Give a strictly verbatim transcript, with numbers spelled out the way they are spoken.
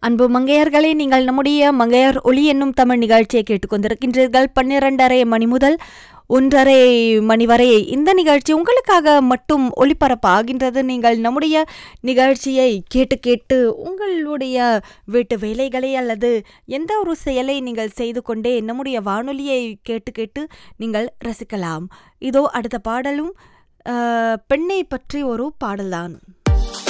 அன்பு மங்கையர்களே, நீங்கள் நம்முடைய மங்கையர் ஒளி என்னும் தமிழ் நிகழ்ச்சியை கேட்டுக்கொண்டிருக்கின்றீர்கள். பன்னிரண்டரை மணி முதல் ஒன்றரை மணி வரை இந்த நிகழ்ச்சி உங்களுக்காக மட்டும் ஒளிபரப்பாகின்றது. நீங்கள் நம்முடைய நிகழ்ச்சியை கேட்டு கேட்டு உங்களுடைய வீட்டு வேலைகளை அல்லது எந்த ஒரு செயலை நீங்கள் செய்து கொண்டே நம்முடைய வானொலியை கேட்டு கேட்டு நீங்கள் ரசிக்கலாம். இதோ அடுத்த பாடலும் பெண்ணை பற்றி ஒரு பாடல்தான்.